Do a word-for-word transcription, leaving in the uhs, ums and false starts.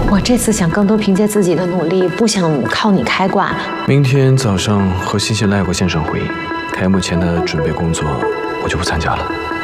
我这次想更多凭借自己的努力，不想靠你开挂。 明天早上和欣欣来有个线上会议，开幕前的准备工作我就不参加了。